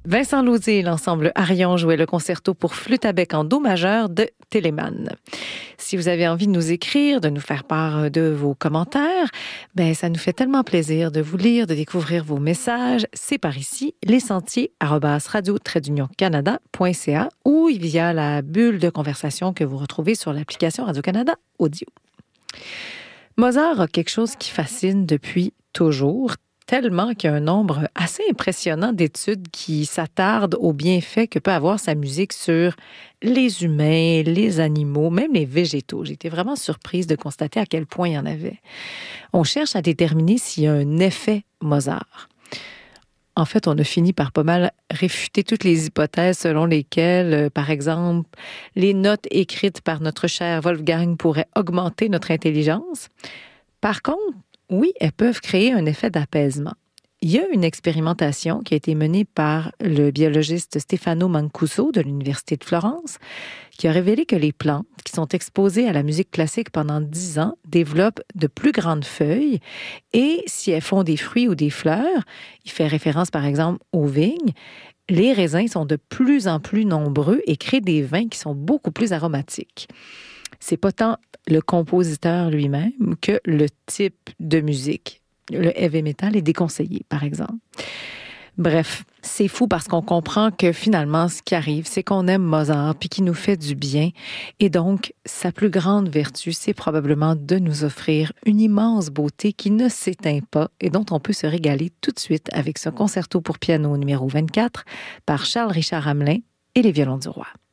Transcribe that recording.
Vincent Lausier et l'ensemble Arion jouaient le concerto pour flûte à bec en do majeur de Telemann. Si vous avez envie de nous écrire, de nous faire part de vos commentaires, ça nous fait tellement plaisir de vous lire, de découvrir vos messages. C'est par ici, lessentiers@radio-canada.ca ou via la bulle de conversation que vous retrouvez sur l'application Radio-Canada Audio. Mozart a quelque chose qui fascine depuis toujours, tellement qu'il y a un nombre assez impressionnant d'études qui s'attardent aux bienfaits que peut avoir sa musique sur les humains, les animaux, même les végétaux. J'ai été vraiment surprise de constater à quel point il y en avait. On cherche à déterminer s'il y a un effet Mozart. En fait, on a fini par pas mal réfuter toutes les hypothèses selon lesquelles, par exemple, les notes écrites par notre cher Wolfgang pourraient augmenter notre intelligence. Par contre, oui, elles peuvent créer un effet d'apaisement. Il y a une expérimentation qui a été menée par le biologiste Stefano Mancuso de l'Université de Florence qui a révélé que les plantes qui sont exposées à la musique classique pendant 10 ans développent de plus grandes feuilles et si elles font des fruits ou des fleurs, il fait référence par exemple aux vignes, les raisins sont de plus en plus nombreux et créent des vins qui sont beaucoup plus aromatiques. C'est pas tant le compositeur lui-même que le type de musique. Le heavy metal est déconseillé, par exemple. Bref, c'est fou parce qu'on comprend que finalement, ce qui arrive, c'est qu'on aime Mozart puis qu'il nous fait du bien. Et donc, sa plus grande vertu, c'est probablement de nous offrir une immense beauté qui ne s'éteint pas et dont on peut se régaler tout de suite avec ce concerto pour piano numéro 24 par Charles-Richard Hamelin et les violons du roi.